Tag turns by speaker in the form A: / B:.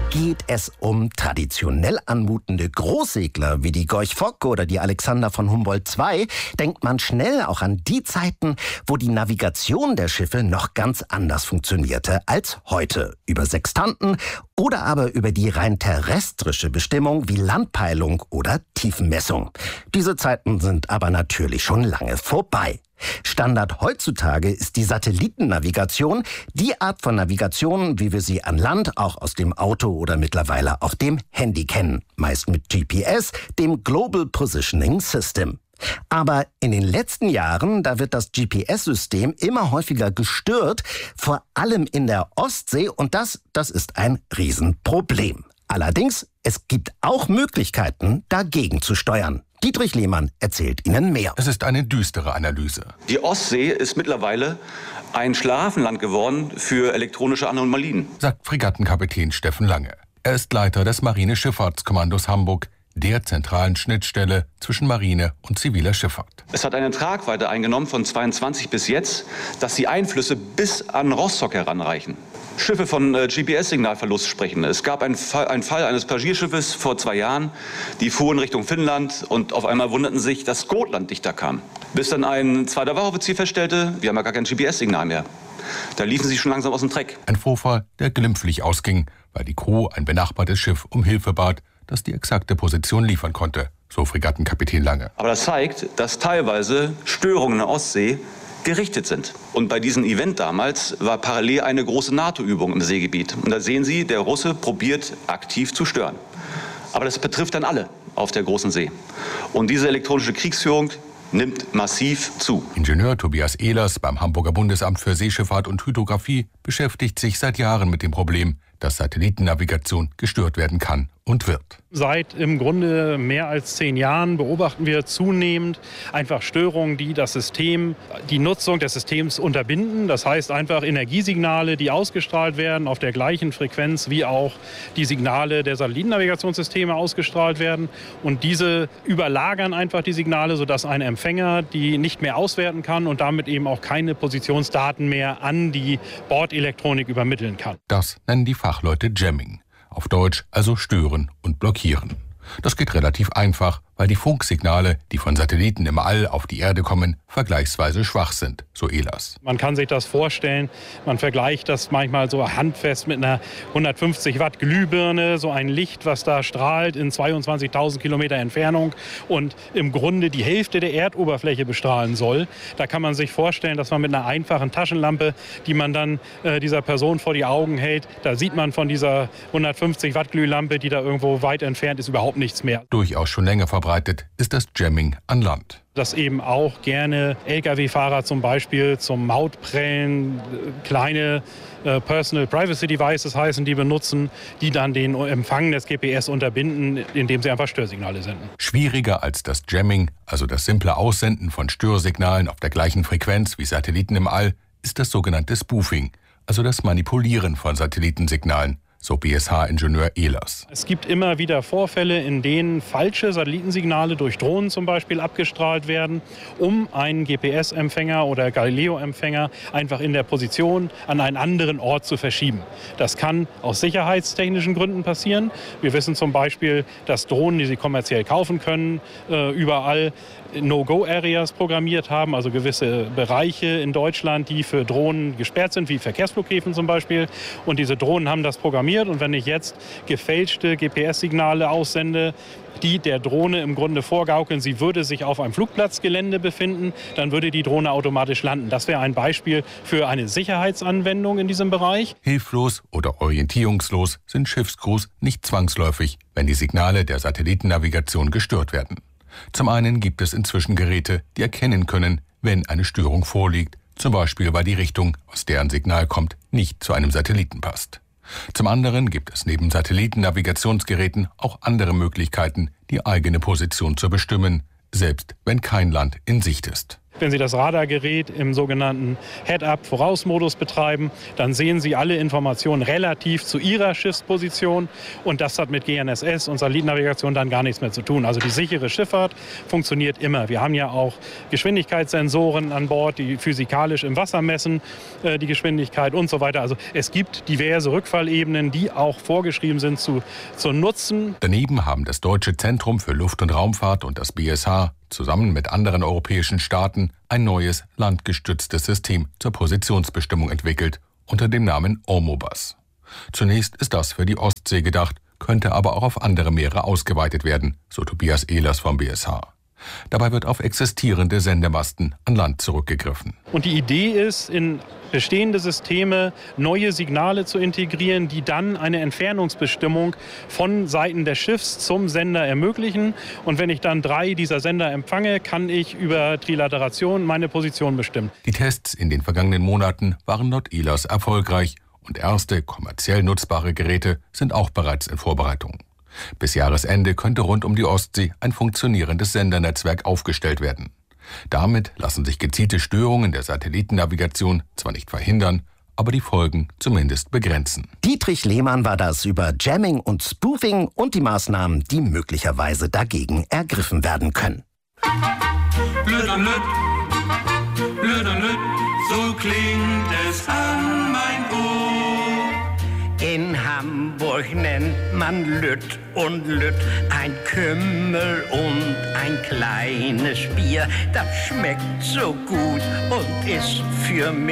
A: Geht es um traditionell anmutende Großsegler wie die Gorch Fock oder die Alexander von Humboldt II, denkt man schnell auch an die Zeiten, wo die Navigation der Schiffe noch ganz anders funktionierte als heute. Über Sextanten oder aber über die rein terrestrische Bestimmung wie Landpeilung oder Tiefenmessung. Diese Zeiten sind aber natürlich schon lange vorbei. Standard heutzutage ist die Satellitennavigation, die Art von Navigation, wie wir sie an Land, auch aus dem Auto oder mittlerweile auf dem Handy kennen. Meist mit GPS, dem Global Positioning System. Aber in den letzten Jahren, da wird das GPS-System immer häufiger gestört, vor allem in der Ostsee, und das ist ein Riesenproblem. Allerdings, es gibt auch Möglichkeiten, dagegen zu steuern. Dietrich Lehmann erzählt Ihnen mehr.
B: Es ist eine düstere Analyse.
C: Die Ostsee ist mittlerweile ein Schlafenland geworden für elektronische Anomalien,
B: sagt Fregattenkapitän Steffen Lange. Er ist Leiter des Marineschifffahrtskommandos Hamburg, der zentralen Schnittstelle zwischen Marine und ziviler Schifffahrt.
C: Es hat eine Tragweite eingenommen von 22 bis jetzt, dass die Einflüsse bis an Rostock heranreichen. Schiffe von GPS-Signalverlust sprechen. Es gab einen Fall eines Passagierschiffes vor 2 Jahren, die fuhren Richtung Finnland und auf einmal wunderten sich, dass Gotland dichter kam. Bis dann ein zweiter Wachoffizier feststellte, wir haben ja gar kein GPS-Signal mehr. Da liefen sie schon langsam aus dem Dreck.
B: Ein Vorfall, der glimpflich ausging, weil die Crew ein benachbartes Schiff um Hilfe bat, das die exakte Position liefern konnte, so Fregattenkapitän Lange.
C: Aber das zeigt, dass teilweise Störungen in der Ostsee gerichtet sind. Und bei diesem Event damals war parallel eine große NATO-Übung im Seegebiet. Und da sehen Sie, der Russe probiert aktiv zu stören. Aber das betrifft dann alle auf der großen See. Und diese elektronische Kriegsführung nimmt massiv zu.
B: Ingenieur Tobias Ehlers beim Hamburger Bundesamt für Seeschifffahrt und Hydrographie beschäftigt sich seit Jahren mit dem Problem, dass Satellitennavigation gestört werden kann und wird.
D: Seit im Grunde mehr als 10 Jahren beobachten wir zunehmend einfach Störungen, die das System, die Nutzung des Systems unterbinden. Das heißt einfach Energiesignale, die ausgestrahlt werden auf der gleichen Frequenz, wie auch die Signale der Satellitennavigationssysteme ausgestrahlt werden. Und diese überlagern einfach die Signale, sodass ein Empfänger die nicht mehr auswerten kann und damit eben auch keine Positionsdaten mehr an die Bordelektronik übermitteln kann.
B: Das nennen die Fachleute Jamming. Auf Deutsch also stören und blockieren. Das geht relativ einfach, weil die Funksignale, die von Satelliten im All auf die Erde kommen, vergleichsweise schwach sind, so Ehlers.
D: Man kann sich das vorstellen, man vergleicht das manchmal so handfest mit einer 150 Watt Glühbirne, so ein Licht, was da strahlt in 22.000 Kilometer Entfernung und im Grunde die Hälfte der Erdoberfläche bestrahlen soll. Da kann man sich vorstellen, dass man mit einer einfachen Taschenlampe, die man dann dieser Person vor die Augen hält, da sieht man von dieser 150 Watt Glühlampe, die da irgendwo weit entfernt ist, überhaupt nichts mehr.
B: Durchaus schon länger verbreitet ist das Jamming an Land.
D: Dass eben auch gerne Lkw-Fahrer zum Beispiel zum Mautprellen kleine Personal Privacy Devices heißen, die benutzen, die dann den Empfang des GPS unterbinden, indem sie einfach Störsignale senden.
B: Schwieriger als das Jamming, also das simple Aussenden von Störsignalen auf der gleichen Frequenz wie Satelliten im All, ist das sogenannte Spoofing, also das Manipulieren von Satellitensignalen, so BSH-Ingenieur Ehlers.
D: Es gibt immer wieder Vorfälle, in denen falsche Satellitensignale durch Drohnen zum Beispiel abgestrahlt werden, um einen GPS-Empfänger oder Galileo-Empfänger einfach in der Position an einen anderen Ort zu verschieben. Das kann aus sicherheitstechnischen Gründen passieren. Wir wissen zum Beispiel, dass Drohnen, die Sie kommerziell kaufen können, überall No-Go-Areas programmiert haben, also gewisse Bereiche in Deutschland, die für Drohnen gesperrt sind, wie Verkehrsflughäfen zum Beispiel. Und diese Drohnen haben das programmiert. Und wenn ich jetzt gefälschte GPS-Signale aussende, die der Drohne im Grunde vorgaukeln, sie würde sich auf einem Flugplatzgelände befinden, dann würde die Drohne automatisch landen. Das wäre ein Beispiel für eine Sicherheitsanwendung in diesem Bereich.
B: Hilflos oder orientierungslos sind Schiffscrews nicht zwangsläufig, wenn die Signale der Satellitennavigation gestört werden. Zum einen gibt es inzwischen Geräte, die erkennen können, wenn eine Störung vorliegt, zum Beispiel weil die Richtung, aus der ein Signal kommt, nicht zu einem Satelliten passt. Zum anderen gibt es neben Satellitennavigationsgeräten auch andere Möglichkeiten, die eigene Position zu bestimmen, selbst wenn kein Land in Sicht ist.
D: Wenn Sie das Radargerät im sogenannten Head-Up-Vorausmodus betreiben, dann sehen Sie alle Informationen relativ zu Ihrer Schiffsposition. Und das hat mit GNSS und Satellitennavigation dann gar nichts mehr zu tun. Also die sichere Schifffahrt funktioniert immer. Wir haben ja auch Geschwindigkeitssensoren an Bord, die physikalisch im Wasser messen, die Geschwindigkeit und so weiter. Also es gibt diverse Rückfallebenen, die auch vorgeschrieben sind zu nutzen.
B: Daneben haben das Deutsche Zentrum für Luft- und Raumfahrt und das BSH zusammen mit anderen europäischen Staaten ein neues landgestütztes System zur Positionsbestimmung entwickelt, unter dem Namen OMOBAS. Zunächst ist das für die Ostsee gedacht, könnte aber auch auf andere Meere ausgeweitet werden, so Tobias Ehlers vom BSH. Dabei wird auf existierende Sendemasten an Land zurückgegriffen.
D: Und die Idee ist, in bestehende Systeme neue Signale zu integrieren, die dann eine Entfernungsbestimmung von Seiten des Schiffs zum Sender ermöglichen. Und wenn ich dann 3 dieser Sender empfange, kann ich über Trilateration meine Position bestimmen.
B: Die Tests in den vergangenen Monaten waren laut Ehlers erfolgreich und erste kommerziell nutzbare Geräte sind auch bereits in Vorbereitung. Bis Jahresende könnte rund um die Ostsee ein funktionierendes Sendernetzwerk aufgestellt werden. Damit lassen sich gezielte Störungen der Satellitennavigation zwar nicht verhindern, aber die Folgen zumindest begrenzen.
A: Dietrich Lehmann war das über Jamming und Spoofing und die Maßnahmen, die möglicherweise dagegen ergriffen werden können.
E: Blöd und Lütt, blöd und Lütt, so klingt es an mein Ohr.
F: In Hamburg nennt man Lütt und Lütt, ein Kümmel und ein kleines Bier. Das schmeckt so gut und ist für mich